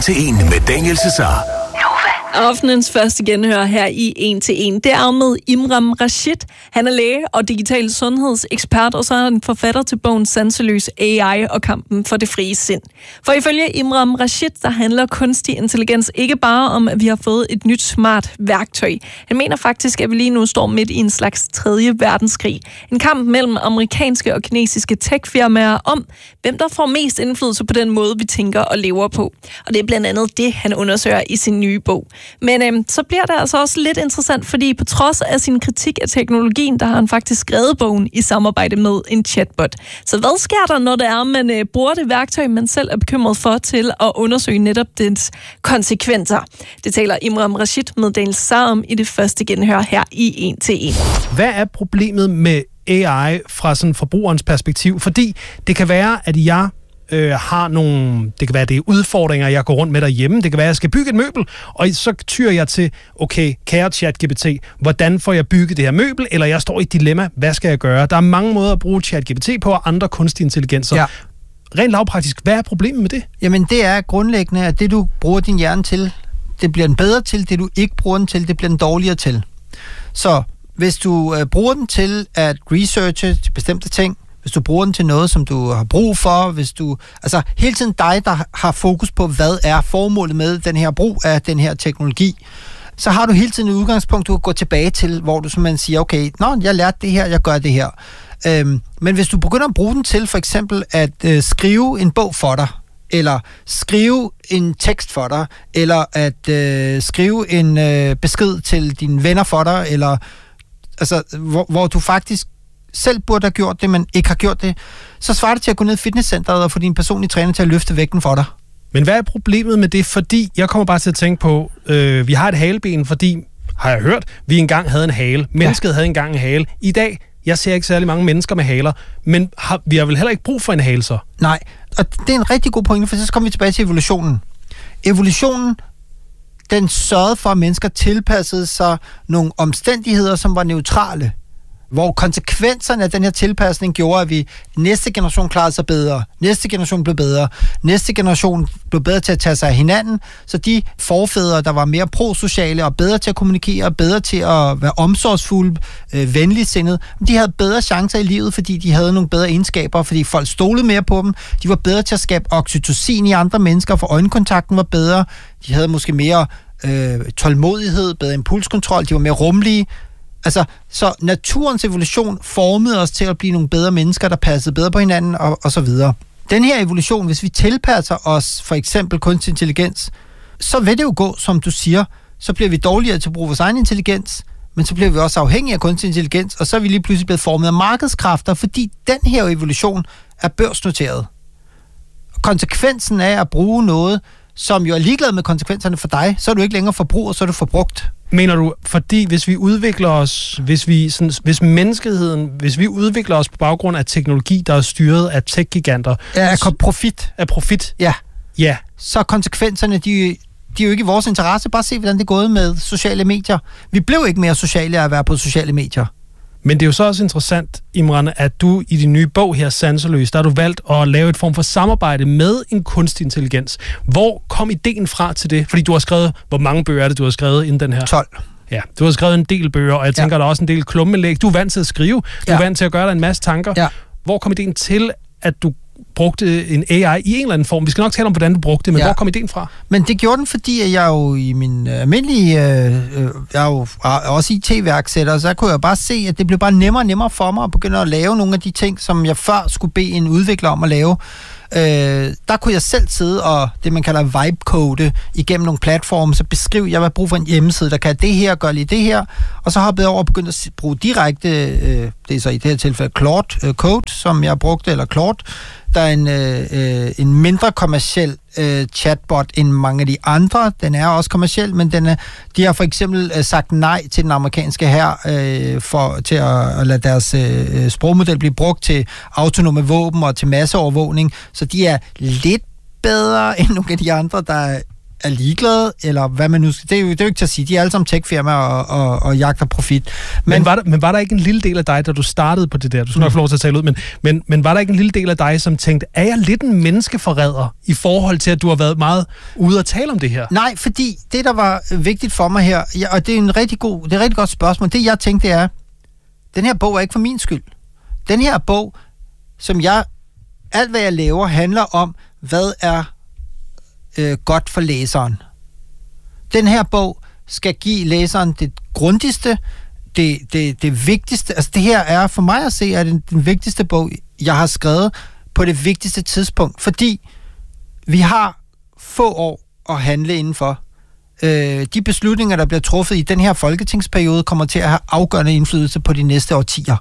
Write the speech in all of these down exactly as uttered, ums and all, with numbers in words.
til en med Daniel Cesar. Aftenens første genhør her i en til en, det er med Imran Rashid. Han er læge og digital sundhedsekspert, og så er han forfatter til bogen Sanseløs A I og kampen for det frie sind. For ifølge Imran Rashid, der handler kunstig intelligens ikke bare om, at vi har fået et nyt smart værktøj. Han mener faktisk, at vi lige nu står midt i en slags tredje verdenskrig. En kamp mellem amerikanske og kinesiske techfirmaer om, hvem der får mest indflydelse på den måde, vi tænker og lever på. Og det er blandt andet det, han undersøger i sin nye bog. Men øhm, så bliver det altså også lidt interessant, fordi på trods af sin kritik af teknologien, der har han faktisk skrevet bogen i samarbejde med en chatbot. Så hvad sker der, når det er, man øh, bruger det værktøj, man selv er bekymret for, til at undersøge netop dens konsekvenser? Det taler Imran Rashid med Daniel Cesar om i det første genhør her i en til en. Hvad er problemet med A I fra sådan forbrugerens perspektiv? Fordi det kan være, at jeg Øh, har nogle, det kan være, det er udfordringer, jeg går rundt med derhjemme. Det kan være, at jeg skal bygge et møbel, og så tyrer jeg til, okay, kære ChatGPT, hvordan får jeg bygget det her møbel? Eller jeg står i et dilemma, hvad skal jeg gøre? Der er mange måder at bruge ChatGPT på, og andre kunstige intelligenser. Ja. Rent lavpraktisk, hvad er problemet med det? Jamen, det er grundlæggende, at det, du bruger din hjerne til, det bliver den bedre til. Det, du ikke bruger den til, det bliver den dårligere til. Så hvis du øh, bruger den til at researche til bestemte ting, hvis du bruger den til noget, som du har brug for, hvis du... Altså, hele tiden dig, der har fokus på, hvad er formålet med den her brug af den her teknologi, så har du hele tiden et udgangspunkt, du kan gå tilbage til, hvor du simpelthen siger, okay, nå, jeg lærte det her, jeg gør det her. Øhm, men hvis du begynder at bruge den til, for eksempel, at øh, skrive en bog for dig, eller skrive en tekst for dig, eller at øh, skrive en øh, besked til dine venner for dig, eller... Altså, hvor, hvor du faktisk selv burde have gjort det, men ikke har gjort det, så svarer det til at gå ned i fitnesscenteret og få din personlige træner til at løfte vægten for dig. Men hvad er problemet med det? Fordi jeg kommer bare til at tænke på, øh, vi har et haleben, fordi, har jeg hørt, vi engang havde en hale. Mennesket ja. havde engang en hale. I dag, jeg ser ikke særlig mange mennesker med haler, men har, vi har vel heller ikke brug for en hale så? Nej, og det er en rigtig god pointe, for så kommer vi tilbage til evolutionen. Evolutionen, den sørgede for, at mennesker tilpassede sig nogle omstændigheder, som var neutrale. Hvor konsekvenserne af den her tilpasning gjorde, at vi næste generation klarede sig bedre, næste generation blev bedre, næste generation blev bedre til at tage sig af hinanden, så de forfædre, der var mere prosociale og bedre til at kommunikere, bedre til at være omsorgsfulde, øh, venligsindede, de havde bedre chancer i livet, fordi de havde nogle bedre egenskaber, fordi folk stolede mere på dem, de var bedre til at skabe oxytocin i andre mennesker, for øjenkontakten var bedre, de havde måske mere øh, tålmodighed, bedre impulskontrol, de var mere rummelige. Altså, så naturens evolution formede os til at blive nogle bedre mennesker, der passede bedre på hinanden, og, og så videre. Den her evolution, hvis vi tilpasser os for eksempel kunstig intelligens, så vil det jo gå, som du siger, så bliver vi dårligere til at bruge vores egen intelligens, men så bliver vi også afhængige af kunstig intelligens, og så er vi lige pludselig blevet formet af markedskræfter, fordi den her evolution er børsnoteret. Konsekvensen af at bruge noget, som jo er ligeglad med konsekvenserne for dig, så er du ikke længere forbruger, så er du forbrugt. Mener du, fordi hvis vi udvikler os, hvis vi sådan, hvis menneskeheden, hvis vi udvikler os på baggrund af teknologi, der er styret af tech-giganter, ja, af profit, af profit, ja, ja, så konsekvenserne, de, de er jo ikke i vores interesse. Bare se, hvordan det er gået med sociale medier. Vi blev ikke mere sociale af at være på sociale medier. Men det er jo så også interessant, Imran, at du i din nye bog her, Sanseløs, der har du valgt at lave et form for samarbejde med en kunstig intelligens. Hvor kom ideen fra til det? Fordi du har skrevet, hvor mange bøger er det, du har skrevet inden den her? tolv. Ja, du har skrevet en del bøger, og jeg tænker, ja. der er også en del klummelæg. Du er vant til at skrive, du ja. er vant til at gøre dig en masse tanker. Ja. Hvor kom ideen til, at du brugte en A I i en eller anden form? Vi skal nok tale om, hvordan du brugte det, men ja. hvor kom ideen fra? Men det gjorde den, fordi jeg jo i min almindelige... Øh, jeg er jo også I T-værksætter, så kunne jeg bare se, at det blev bare nemmere og nemmere for mig at begynde at lave nogle af de ting, som jeg før skulle bede en udvikler om at lave. Øh, der kunne jeg selv sidde og det, man kalder vibe-code igennem nogle platforme, så beskrive, jeg var brug for en hjemmeside, der kan det her, gør lige det her, og så hoppede jeg over og begyndte at bruge direkte, øh, det er så i det her tilfælde Claude øh, Code, som jeg brugte, eller Claude, der er en, øh, en mindre kommerciel øh, chatbot end mange af de andre. Den er også kommerciel, men den er, de har for eksempel øh, sagt nej til den amerikanske hær øh, for, til at, at lade deres øh, sprogmodel blive brugt til autonome våben og til masseovervågning, så de er lidt bedre end nogle af de andre, der er ligeglade, eller hvad man nu skal... Det er jo, det er jo ikke til at sige. De er alle sammen tech-firmaer og, og, og jagter profit. Men, men, var der, men var der ikke en lille del af dig, da du startede på det der? Du skal nok få lov til at tale ud, men, men, men var der ikke en lille del af dig, som tænkte, er jeg lidt en menneskeforræder i forhold til, at du har været meget ude at tale om det her? Nej, fordi det, der var vigtigt for mig her, ja, og det er en rigtig god, det er et rigtig godt spørgsmål, det jeg tænkte er, den her bog er ikke for min skyld. Den her bog, som jeg... Alt, hvad jeg laver, handler om, hvad er øh, godt for læseren. Den her bog skal give læseren det grundigste, det, det, det vigtigste. Altså det her er, for mig at se, er den, den vigtigste bog, jeg har skrevet på det vigtigste tidspunkt. Fordi vi har få år at handle indenfor. Øh, de beslutninger, der bliver truffet i den her folketingsperiode, kommer til at have afgørende indflydelse på de næste årtier.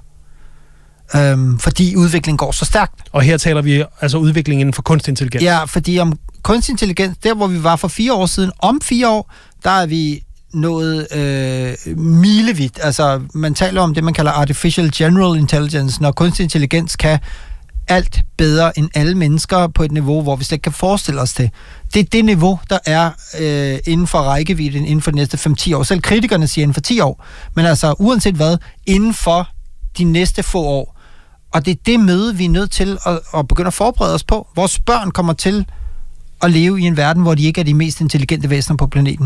Øhm, fordi udviklingen går så stærkt. Og her taler vi altså udviklingen inden for kunstig intelligens. Ja, fordi om kunstig intelligens, der hvor vi var for fire år siden, om fire år, der er vi nået øh, milevidt. Altså, man taler om det, man kalder artificial general intelligence, når kunstig intelligens kan alt bedre end alle mennesker på et niveau, hvor vi slet ikke kan forestille os det. Det er det niveau, der er øh, inden for rækkevidden inden for de næste fem til ti år. Selv kritikerne siger inden for ti år. Men altså, uanset hvad, inden for de næste få år. Og det er det møde, vi er nødt til at, at begynde at forberede os på. Vores børn kommer til at leve i en verden, hvor de ikke er de mest intelligente væsener på planeten.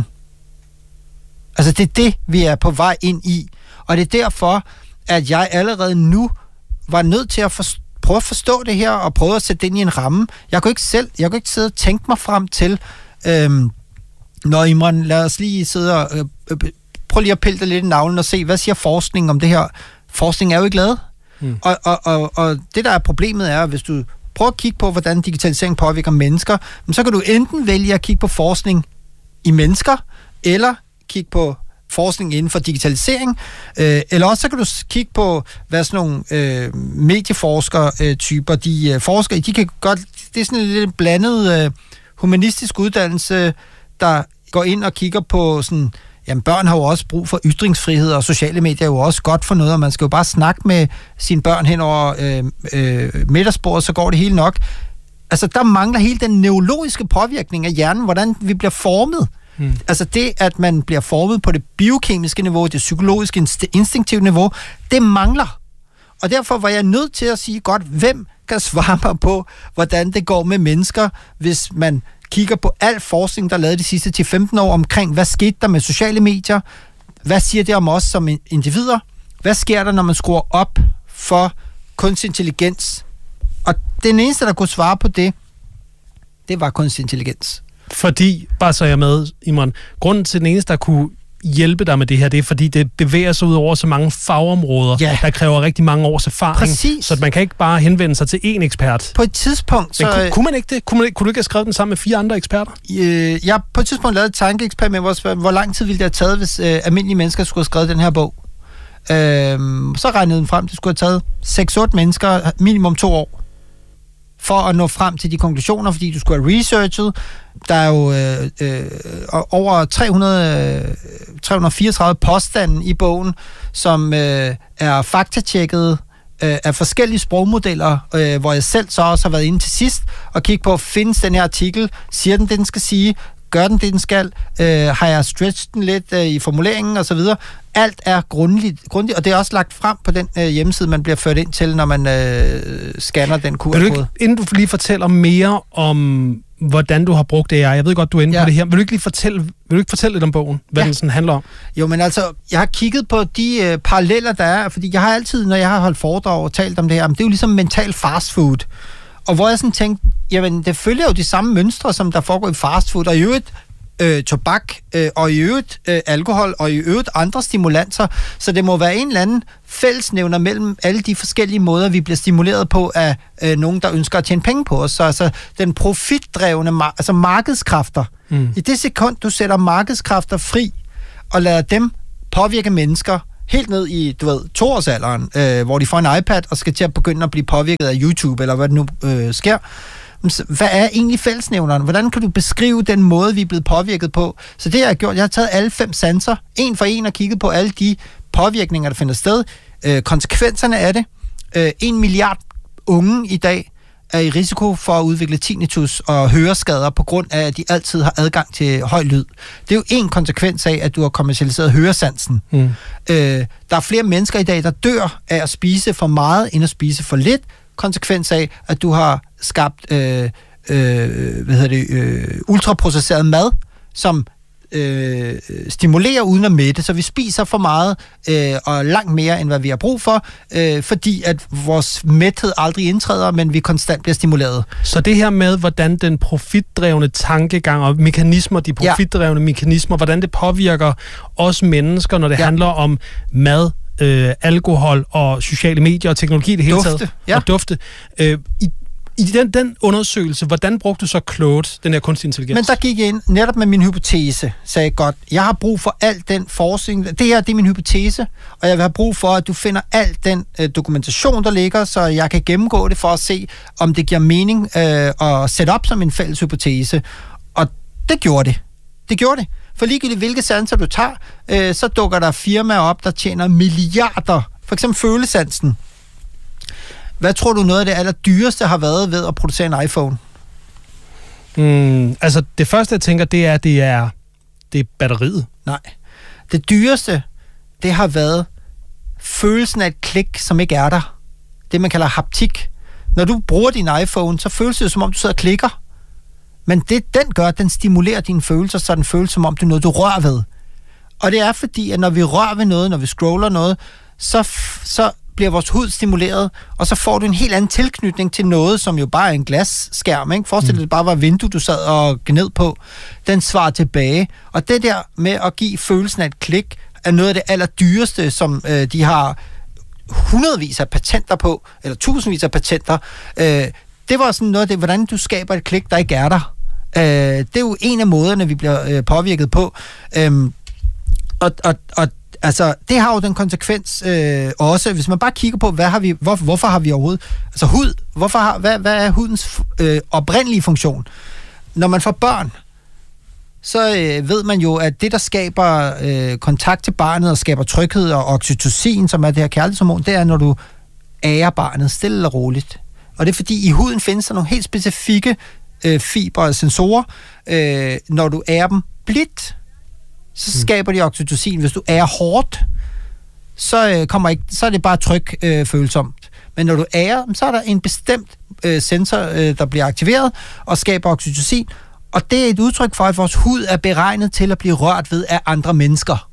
Altså, det er det, vi er på vej ind i. Og det er derfor, at jeg allerede nu var nødt til at forstå, prøve at forstå det her, og prøve at sætte det ind i en ramme. Jeg kunne ikke selv, jeg kunne ikke sidde og tænke mig frem til, øhm, når Imran, lad os lige sidde og, øh, øh, prøv lige at pille det lidt i navlen og se, hvad siger forskningen om det her? Forskning er jo ikke lavet. Hmm. Og, og, og, og det, der er problemet, er, hvis du prøver at kigge på, hvordan digitalisering påvirker mennesker, så kan du enten vælge at kigge på forskning i mennesker, eller kigge på forskning inden for digitalisering, øh, eller også så kan du kigge på, hvad sådan nogle øh, medieforsker-typer, øh, de øh, forsker i. De kan godt, det er sådan en lidt blandet øh, humanistisk uddannelse, der går ind og kigger på sådan, jamen børn har jo også brug for ytringsfrihed, og sociale medier er jo også godt for noget, og man skal jo bare snakke med sine børn hen over øh, øh, middagsbordet, så går det hele nok. Altså der mangler hele den neurologiske påvirkning af hjernen, hvordan vi bliver formet. Hmm. Altså det, at man bliver formet på det biokemiske niveau, det psykologiske, instinktive niveau, det mangler. Og derfor var jeg nødt til at sige, godt, hvem kan svare mig på, hvordan det går med mennesker, hvis man kigger på al forskning, der er lavet de sidste ti til femten år omkring, hvad skete der med sociale medier? Hvad siger det om os som individer? Hvad sker der, når man skruer op for kunstig intelligens? Og den eneste, der kunne svare på det, det var kunstig intelligens. Fordi, bare så jeg er med, Imran, grunden til den eneste, der kunne hjælpe dig med det her, det er, fordi det bevæger sig ud over så mange fagområder, ja. Der kræver rigtig mange års erfaring. Præcis. Så man kan ikke bare henvende sig til én ekspert. På et tidspunkt... Så, Men kunne, kunne man ikke det? Kunne, man ikke, kunne du ikke have skrevet den sammen med fire andre eksperter? Øh, jeg på et tidspunkt lavede et tankeeksperiment, hvor, hvor lang tid ville det have taget, hvis øh, almindelige mennesker skulle have skrevet den her bog. Øh, så regnede den frem, det skulle have taget seks otte mennesker, minimum to år, for at nå frem til de konklusioner, fordi du skulle have researchet. Der er jo øh, øh, over tre hundrede, tre hundrede og fireogtredive påstande i bogen, som øh, er faktatjekket øh, af forskellige sprogmodeller, øh, hvor jeg selv så også har været inde til sidst og kigge på, findes den her artikel, siger den det, den skal sige, gør den det, den skal, øh, har jeg stretched den lidt øh, i formuleringen osv. Alt er grundigt, grundigt, og det er også lagt frem på den øh, hjemmeside, man bliver ført ind til, når man øh, scanner den Q R-kode. Inden du lige fortæller mere om, hvordan du har brugt A I, jeg ved godt, du er inde ja. på det her, vil du ikke lige fortælle, vil du ikke fortælle lidt om bogen, hvad ja. den sådan handler om? Jo, men altså, jeg har kigget på de øh, paralleller, der er, fordi jeg har altid, når jeg har holdt foredrag og talt om det her, det er jo ligesom mental fast food. Og hvor jeg sådan tænkte, jamen det følger jo de samme mønstre, som der foregår i fast food, og i øvrigt øh, tobak, øh, og i øvrigt øh, alkohol, og i øvrigt andre stimulanser. Så det må være en eller anden fællesnævner mellem alle de forskellige måder, vi bliver stimuleret på af øh, nogen, der ønsker at tjene penge på os. Så altså den profitdrevne, mar- altså markedskræfter. Mm. I det sekund, du sætter markedskræfter fri, og lader dem påvirke mennesker, helt ned i, du ved, toårsalderen, øh, hvor de får en iPad og skal til at begynde at blive påvirket af YouTube, eller hvad det nu øh, sker. Hvad er egentlig fællesnævneren? Hvordan kan du beskrive den måde, vi er blevet påvirket på? Så det, jeg har gjort, jeg har taget alle fem sanser, en for en, og kigget på alle de påvirkninger, der finder sted. Øh, konsekvenserne af det. Øh, en milliard unge i dag er i risiko for at udvikle tinnitus og høreskader på grund af, at de altid har adgang til høj lyd. Det er jo en konsekvens af, at du har kommercialiseret høresansen. Mm. Øh, der er flere mennesker i dag, der dør af at spise for meget, end at spise for lidt. Konsekvens af, at du har skabt øh, øh, hvad hedder det, øh, ultraprocesseret mad, som øh, stimulerer uden at mætte, så vi spiser for meget øh, og langt mere, end hvad vi har brug for, øh, fordi at vores mæthed aldrig indtræder, men vi konstant bliver stimuleret. Så det her med, hvordan den profitdrevne tankegang og mekanismer, de profitdrevne ja. mekanismer, hvordan det påvirker os mennesker, når det ja. handler om mad, øh, alkohol og sociale medier og teknologi i det hele dufte, taget. Ja. Og dufte. Øh, i I den, den undersøgelse, hvordan brugte du så Claude, den her kunstig intelligens? Men der gik jeg ind netop med min hypotese, sagde godt, jeg har brug for al den forskning, det her det er min hypotese, og jeg vil have brug for, at du finder al den øh, dokumentation, der ligger, så jeg kan gennemgå det for at se, om det giver mening øh, at sætte op som en fælles hypotese. Og det gjorde det. Det gjorde det. For ligegyldigt hvilke sanser du tager, øh, så dukker der firmaer op, der tjener milliarder. For eksempel følesansen. Hvad tror du noget af det allerdyreste har været ved at producere en iPhone? Mm, altså, det første, jeg tænker, det er, at det er, det er batteriet. Nej. Det dyreste, det har været følelsen af et klik, som ikke er der. Det, man kalder haptik. Når du bruger din iPhone, så føles det som om, du sidder og klikker. Men det, den gør, den stimulerer dine følelser, så den føles som om, det er noget, du rører ved. Og det er fordi, at når vi rører ved noget, når vi scroller noget, så... så bliver vores hud stimuleret, og så får du en helt anden tilknytning til noget, som jo bare er en glasskærm, ikke? Forestil dig, det bare var et vindue, du sad og gned på. Den svarer tilbage. Og det der med at give følelsen af et klik, er noget af det allerdyreste, som øh, de har hundredvis af patenter på, eller tusindvis af patenter. Øh, det var sådan noget af det, hvordan du skaber et klik, der ikke er der. Øh, det er jo en af måderne, vi bliver øh, påvirket på. Øh, og, og, og Altså, det har jo den konsekvens øh, også, hvis man bare kigger på, hvad har vi, hvor, hvorfor har vi overhovedet... Altså hud, hvorfor har, hvad, hvad er hudens øh, oprindelige funktion? Når man får børn, så øh, ved man jo, at det, der skaber øh, kontakt til barnet og skaber tryghed og oxytocin, som er det her kærlighedshormon, det er, når du ærer barnet stille og roligt. Og det er fordi, i huden findes der nogle helt specifikke øh, fibre og sensorer. Øh, når du ærer dem blidt, så skaber de oxytocin. Hvis du er hårdt, så, øh, kommer ikke, så er det bare tryk øh, følsomt. Men når du ærer, så er der en bestemt øh, sensor, øh, der bliver aktiveret og skaber oxytocin. Og det er et udtryk for, at vores hud er beregnet til at blive rørt ved af andre mennesker.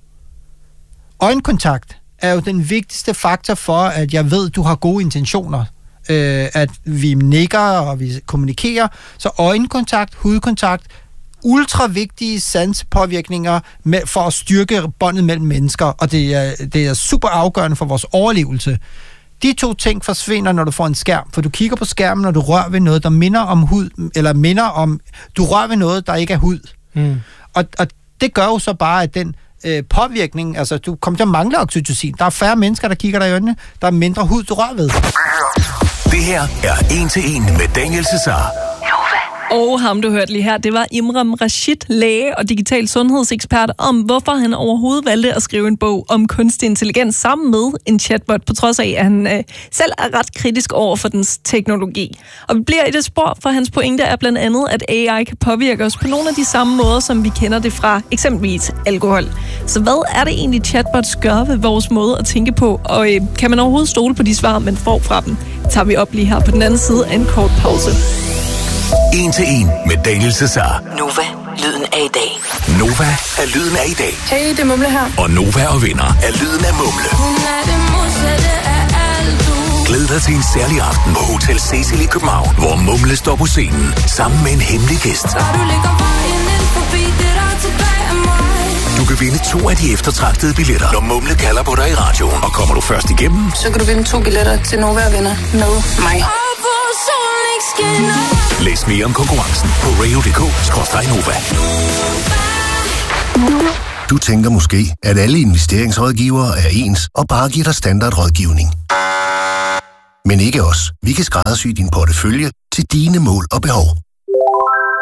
Øjenkontakt er jo den vigtigste faktor for, at jeg ved, at du har gode intentioner. Øh, at vi nikker og vi kommunikerer. Så øjenkontakt, hudkontakt, ultra vigtige sanspåvirkninger med, for at styrke båndet mellem mennesker, og det er, det er super afgørende for vores overlevelse. De to ting forsvinder, når du får en skærm, for du kigger på skærmen, når du rører ved noget, der minder om hud, eller minder om, du rører ved noget, der ikke er hud. Mm. Og, og det gør jo så bare, at den øh, påvirkning, altså du kommer til at mangle oxytocin. Der er færre mennesker, der kigger dig i øjnene, der er mindre hud, du rører ved. Det her er en til en med Daniel Cesar. Og ham, du hørte lige her, det var Imran Rashid, læge og digital sundhedsekspert, om hvorfor han overhovedet valgte at skrive en bog om kunstig intelligens sammen med en chatbot, på trods af, at han øh, selv er ret kritisk over for dens teknologi. Og vi bliver i det spor, for hans pointe er blandt andet, at A I kan påvirke os på nogle af de samme måder, som vi kender det fra eksempelvis alkohol. Så hvad er det egentlig, chatbots gør ved vores måde at tænke på, og øh, kan man overhovedet stole på de svar, man får fra dem? Det tager vi op lige her på den anden side af en kort pause. En til en med Daniel Cesar. Nova, lyden af i dag. Nova er lyden af i dag. Hey, det er Mumle her. Og Nova og venner er lyden af Mumle. Hun er det modsatte af alt du. Glæd dig til en særlig aften på Hotel Cecil i København, hvor Mumle står på scenen sammen med en hemmelig gæst. Og du ligger vejen ind forbi det der tilbage af mig. Du kan vinde to af de eftertragtede billetter, når Mumle kalder på dig i radioen. Og kommer du først igennem, så kan du vinde to billetter til Nova og venner med mig. Og hvor solen ikke skinner. Læs mere om konkurrencen på radio punktum d k skråstreg nova. Du tænker måske, at alle investeringsrådgivere er ens og bare giver dig standardrådgivning. Men ikke os. Vi kan skræddersy din portefølje til dine mål og behov.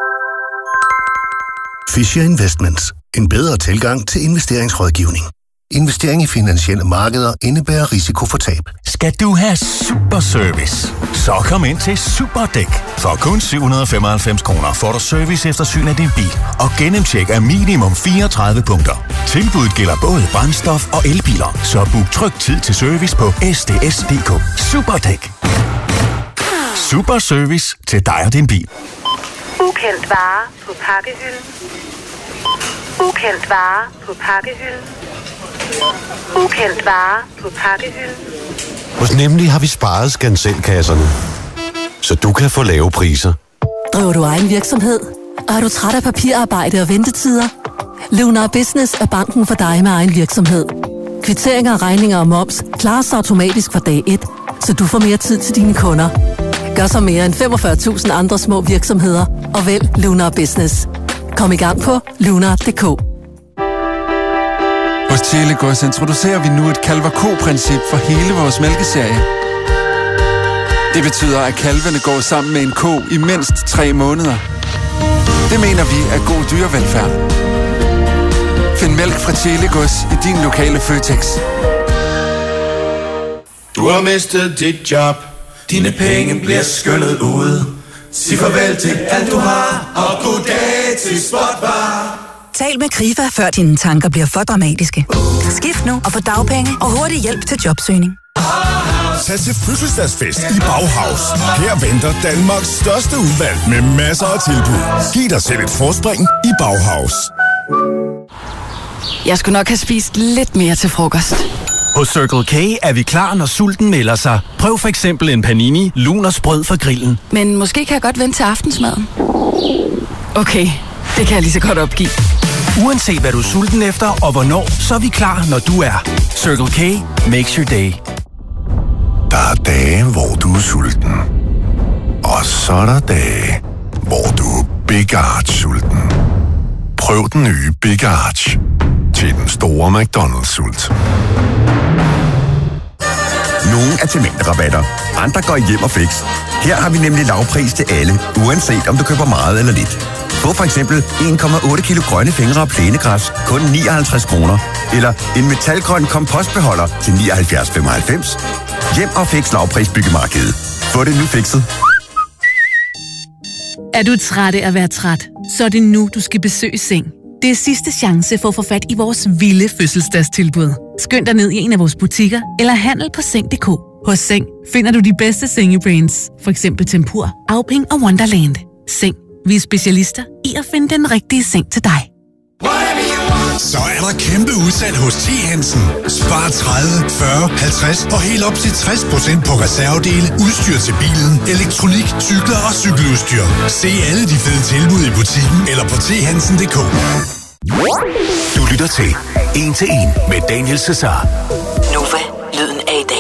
Fisher Investments. En bedre tilgang til investeringsrådgivning. Investering i finansielle markeder indebærer risiko for tab. Skal du have super service? Så kom ind til Superdæk. For kun syv hundrede og femoghalvfems kroner får du serviceeftersyn af din bil og gennemtjek af minimum fireogtredive punkter. Tilbuddet gælder både brændstof og elbiler, så book tryg tid til service på s d s punktum d k. Superdæk. Super service til dig og din bil. Ukendt vare på pakkehylden. Ukendt vare på pakkehylden. Ukendt vare på pakkehylden. Hos Nemlig har vi sparet skanselkasserne, så du kan få lave priser. Driver du egen virksomhed? Og er du træt af papirarbejde og ventetider? Lunar Business er banken for dig med egen virksomhed. Kvitteringer, regninger og moms klares automatisk fra dag et, så du får mere tid til dine kunder. Gør så mere end femogfyrre tusind andre små virksomheder og vælg Lunar Business. Kom i gang på lunar punktum d k. Hos Telegos introducerer vi nu et kalver-ko-princip for hele vores mælkeserie. Det betyder, at kalvene går sammen med en ko i mindst tre måneder. Det mener vi er god dyrevelfærd. Find mælk fra Telegos i din lokale Føtex. Du har mistet dit job. Dine penge bliver skyllet ud. Sig farvel til alt du har, og goddag til Spotbar. Tal med Krifa, før dine tanker bliver for dramatiske. Skift nu og få dagpenge og hurtig hjælp til jobsøgning. Tag til fødselsdagsfest i Bauhaus. Her venter Danmarks største udvalg med masser af tilbud. Giv dig selv et forspring i Bauhaus. Jeg skulle nok have spist lidt mere til frokost. Hos Circle K er vi klar, når sulten melder sig. Prøv for eksempel en panini, lun og sprød fra grillen. Men måske kan jeg godt vente til aftensmaden. Okay, det kan jeg lige så godt opgive. Uanset hvad du er sulten efter og hvornår, så er vi klar, når du er. Circle K makes your day. Der er dage, hvor du er sulten. Og så er der dage, hvor du er Big Arch sulten. Prøv den nye Big Arch til den store McDonald's-sult. Nogle er til mængderabatter, andre går hjem og fix. Her har vi nemlig lavpris til alle, uanset om du køber meget eller lidt. Få for eksempel en komma otte kilo grønne fingre og plænegræs, kun nioghalvtreds kroner. Eller en metalgrøn kompostbeholder til nioghalvfjerds komma femoghalvfems. Hjem og fix lavpris byggemarkedet. Få det nu fikset. Er du træt af at være træt? Så er det nu, du skal besøge Seng. Det er sidste chance for at få fat i vores vilde fødselsdagstilbud. Skynd dig ned i en af vores butikker eller handel på seng punktum d k. Hos Seng finder du de bedste sengebrands, for eksempel Tempur, Auping og Wonderland. Seng. Vi er specialister i at finde den rigtige seng til dig. Så er der kæmpe udsalg hos T. Hansen. Spar tredive, fyrre, halvtreds og helt op til tres procent på reservedele, udstyr til bilen, elektronik, cykler og cykeludstyr. Se alle de fede tilbud i butikken eller på t hansen punktum d k. Du lytter til en til en med Daniel Cesar. Nova, lyden af i dag.